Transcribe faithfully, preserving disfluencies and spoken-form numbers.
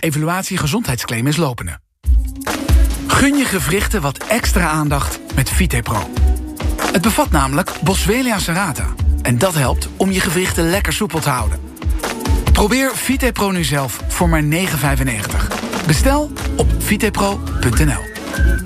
Evaluatie gezondheidsclaim is lopende. Gun je gewrichten wat extra aandacht met VitePro. Het bevat namelijk Boswellia serrata. En dat helpt om je gewrichten lekker soepel te houden. Probeer VitePro nu zelf voor maar negen vijfennegentig. Bestel op vitepro punt n l.